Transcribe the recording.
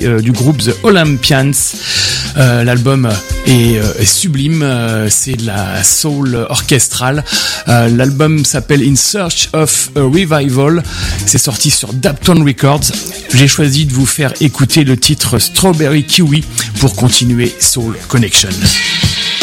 du groupe The Olympians. L'album est sublime, c'est de la soul orchestrale. L'album s'appelle In Search of a Revival. C'est sorti sur Daptone Records. J'ai choisi de vous faire écouter le titre Strawberry Kiwi pour continuer Soul Connection.